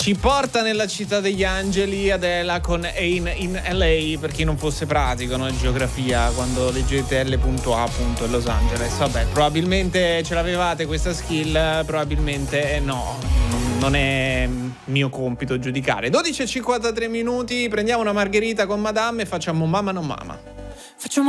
Ci porta nella città degli angeli Adela con Ain in LA, per chi non fosse pratico, no? In geografia, quando leggete L.A. Los Angeles. Vabbè, probabilmente ce l'avevate questa skill, probabilmente no. Non è mio compito giudicare. 12:53 minuti, prendiamo una margherita con Madame e facciamo Mama no Mama. Facciamo